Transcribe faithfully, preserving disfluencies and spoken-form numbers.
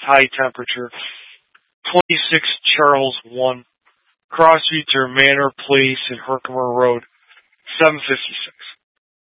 high temperature. twenty-six Charles one. Cross Street to Manor Place and Herkimer Road. seven fifty-six.